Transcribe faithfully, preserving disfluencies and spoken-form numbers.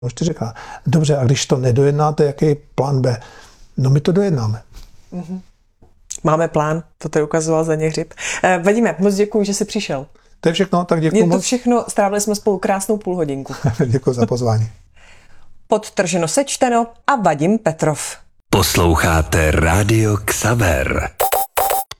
Ještě říká, dobře, a když to nedojednáte, jaký je plán B? No my to dojednáme. Mm-hmm. Máme plán, to tady ukazoval Zdeněk Hřib. Eh, Vadíme, moc děkuji, že jsi přišel. To je všechno, tak děkuji Je to moc. všechno, strávili jsme spolu krásnou půl hodinku. Děkuji za pozvání. Podtrženo sečteno a Vadim Petrov. Posloucháte Rádio Xaver.